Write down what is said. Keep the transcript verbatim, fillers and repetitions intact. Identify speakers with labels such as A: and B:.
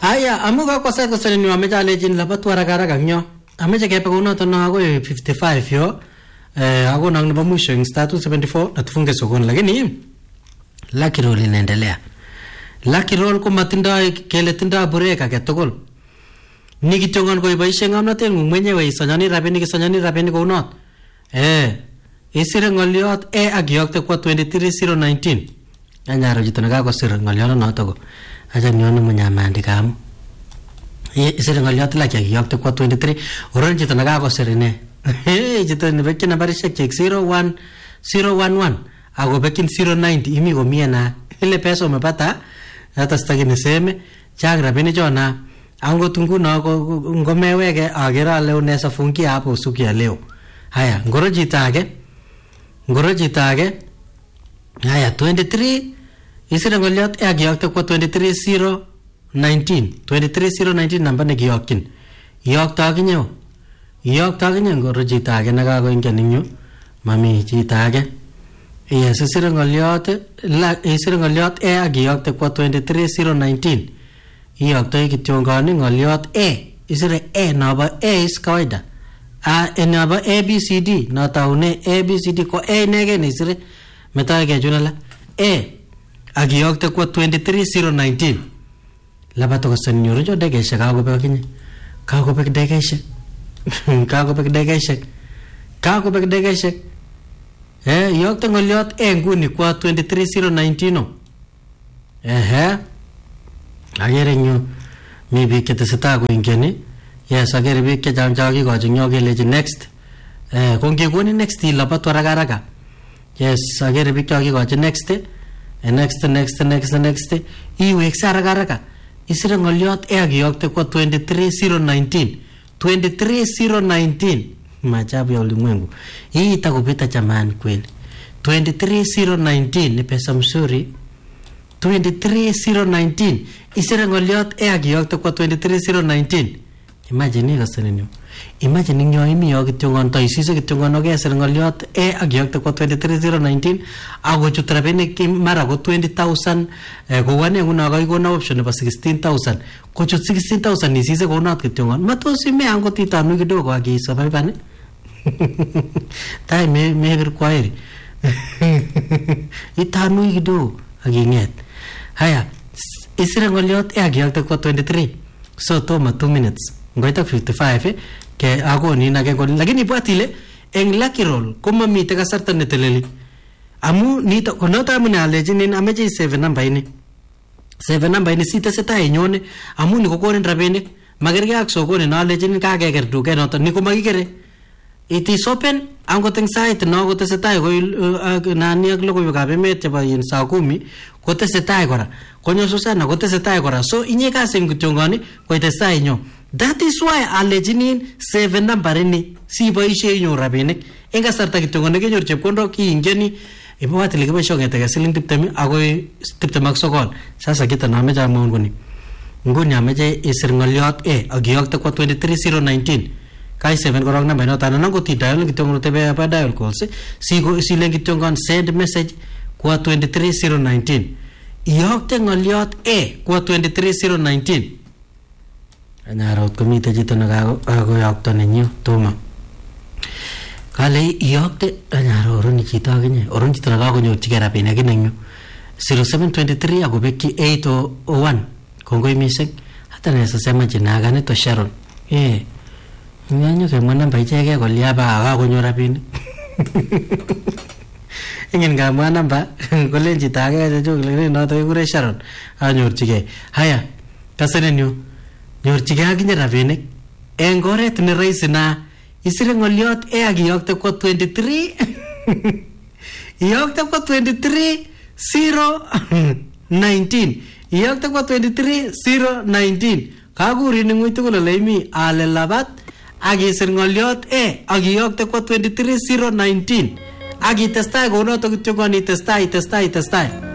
A: Aya, amuka kwa sasa kwa ni wameja alejin labat warakara kanyo. Ameja kepe kuna tona ako fifty-five yo. Eh, ako nang nabamusho yung status seventy-four na tufunge sokoni. Lakini lucky roll inaendelea. Lucky roll ko matinda kele tinda bureka ketokol. Nikichongan ko ibaishe ngamnaten ngung mwenyewe isonyani rabinik isonyani rabinik ko not. Eh, isire ngoliot e agiyokte kwa twenty-three zero nineteen. Anyaro jito nakakosir ngoliot noto ko. Aja nione munyamandi kamu. Isire ngoliot la agiyokte kwa twenty-three. Oron jito nakakosir ne. Eh, jito nibeki nambari check zero one zero one one. Ako bekin zero ninety imi ko mia na. Ile pesa umepata hata sitaki niseme. Chang rabini jona. Ango tungu na ngomeweke agera leo nesa funki hapo usuki ya leo. Haya, ngoro jitage. Ngoro jitage. Haya, twenty-three. Isira ngoliot e agiyokte kwa twenty-three zero nineteen. twenty-three zero nineteen namba ne giyokin. Yokta aginyo. Yokta aginyo ngoro jitage nagago inge ninyo. Mami jitage. Yes, isira ngoliot la isira ngoliot e agiyokte kwa twenty-three zero nineteen. Iyokto ikityongani ngoliot e. Isira e naba e is kawaida. A enaba A B C D na taune A B C D ko e nege ni sire meta ke junala e agiyokte kwa twenty-three zero nineteen labato ko senyor jo dege shaka go pekinye ka go pek dege she ka go pek dege she ka go pek dege she eh yokte ngoliot e nguni kwa twenty-three zero nineteen no eh agere nyu mi bi kete seta go ingeni. Yes, agere bik ke jam jagi ko jinyo ke leji next. Eh, kongi koni next ila pa twaraga raga. Yes, agere bik jagi ko next. Eh, next next next next. I week saraga raga. Isira ngoliot e agiyokte kwa twenty-three zero nineteen. twenty-three zero nineteen. Majabu ya ulimwengu. Hii itakupita jamani kweli. twenty-three zero nineteen ni pesa mzuri. twenty-three zero nineteen. Isira ngoliot e agiyokte kwa twenty-three zero nineteen. Imagine ka senenyo. Imagine nyo imi yo kityongon to isise kityongon oge ser ngoliot e agiyokte kwa twenty-three zero nineteen ago chutrabene ki mara go twenty thousand eh, go wane nguna ga go na option ba sixteen thousand ko chut sixteen thousand isise go not kityongon matosi me ango tita nu kidogo agi sabai bane tai me me gir kwairi itanu kidogo agi nget. Haya isire ngoliot e agiyokte kwa twenty-three so toma two minutes ngoita fifty-five eh ke ago ni na ke ngol lakini patile eng lucky roll kuma mite ka sarta neteleli amu ni to konota muna lejinin ameje seven number ini seven number ini sita seta enyone amu ni kokoren rabenik magerge ak sokoni na lejinin ka ke ger duke noto ni kuma gigere it is open ango teng site no go teseta go nani ak logo ka be mete ba yin sa kumi ko teseta gora konyo susana ko teseta gora so inye ka sem kutyongani ko teseta inyo. That is why alejinin seven number ini si boishe inyo rabinik enga sarta kityongani kenyor chepkondo ki ingeni ibawati leke shonge tege siling tiptemi agoi tiptemak sokol sasa kita name ja mon goni ngoni ameje isir ngoliot e agiyokte kwa twenty-three zero nineteen kai seven korong number no tanana go ti dial kityongo tebe pa dial calls si go si len kityongon send message kwa twenty-three zero nineteen iyokte ngoliot e kwa twenty-three zero nineteen anarot komite jito nagago ago yokto ninyo tuma kale iyokte anaro oroni jito agenye oroni jito nagago nyo chigera pina ginenyo zero seven two three ago beki eight oh one kongo misek hata nesa sema jina gane to Sharon eh nyanyo ke mwana mbaichege golia ba ago nyo rapini ingin ga mwana ba golen jita age jo gele no to gure Sharon anyor chige haya kasenenyo nyor chige aginye rabinik eng oret ni raisi na isire ngoliot e agiyokte kwa twenty-three iyokte kwa twenty-three zero nineteen iyokte kwa twenty-three zero nineteen kaguri ni nguitu kula leimi ale labat agisir ngoliot e agiyokte kwa twenty-three zero nineteen agi testai gono to kityongoni testai testai testai